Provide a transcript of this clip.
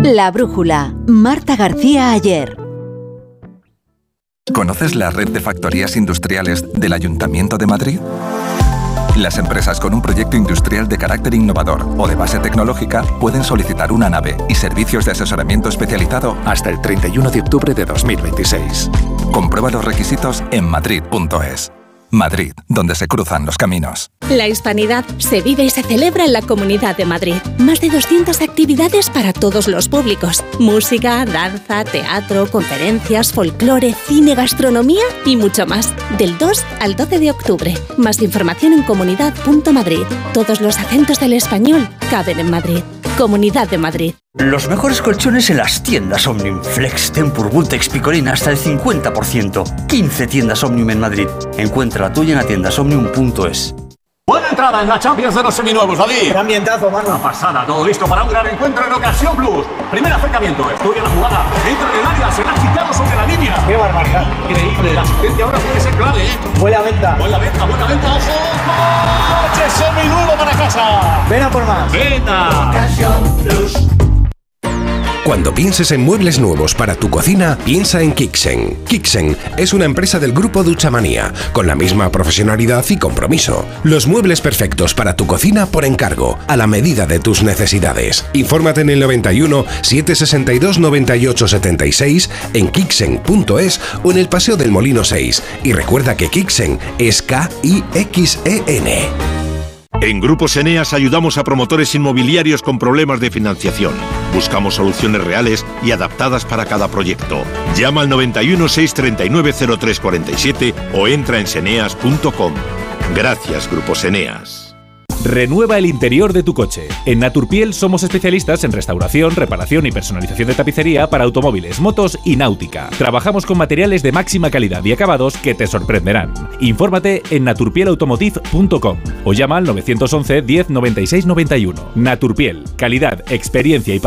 La Brújula, Marta García Ayer. ¿Conoces la red de factorías industriales del Ayuntamiento de Madrid? Las empresas con un proyecto industrial de carácter innovador o de base tecnológica pueden solicitar una nave y servicios de asesoramiento especializado hasta el 31 de octubre de 2026. Comprueba los requisitos en madrid.es. Madrid, donde se cruzan los caminos. La hispanidad se vive y se celebra en la Comunidad de Madrid. Más de 200 actividades para todos los públicos. Música, danza, teatro, conferencias, folclore, cine, gastronomía y mucho más. Del 2 al 12 de octubre. Más información en comunidad.madrid. Todos los acentos del español caben en Madrid. Comunidad de Madrid. Los mejores colchones en las tiendas Omnium. Flex, Tempur, Vultex, Picolina hasta el 50%. 15 tiendas Omnium en Madrid. Encuentra la tuya en atiendasomnium.es. Buena entrada en la Champions de los seminuevos, David. ¡Qué ambientazo, mano! Una pasada, todo listo para un gran encuentro en Ocasión Plus. Primer acercamiento, estudia la jugada, entra en el área, se la ha quitado sobre la línea. ¡Qué barbaridad! Increíble, la asistencia ahora puede ser clave, ¿eh? Buena venta. Buena venta, ojo. ¡Coche seminuevo para casa! Ven a por más. ¡Venta! Ocasión Plus. Cuando pienses en muebles nuevos para tu cocina, piensa en Kixen. Kixen es una empresa del grupo Duchamanía, con la misma profesionalidad y compromiso. Los muebles perfectos para tu cocina por encargo, a la medida de tus necesidades. Infórmate en el 91 762 98 76, en kixen.es o en el Paseo del Molino 6. Y recuerda que Kixen es K-I-X-E-N. En Grupos Eneas ayudamos a promotores inmobiliarios con problemas de financiación. Buscamos soluciones reales y adaptadas para cada proyecto. Llama al 91 639 0347 o entra en seneas.com. Gracias, Grupos Eneas. Renueva el interior de tu coche. En Naturpiel somos especialistas en restauración, reparación y personalización de tapicería para automóviles, motos y náutica. Trabajamos con materiales de máxima calidad y acabados que te sorprenderán. Infórmate en naturpielautomotive.com o llama al 911 10 96 91. Naturpiel, calidad, experiencia y